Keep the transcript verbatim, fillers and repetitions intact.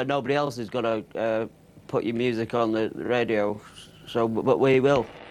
uh, nobody else is going to uh, put your music on the radio. So, but we will.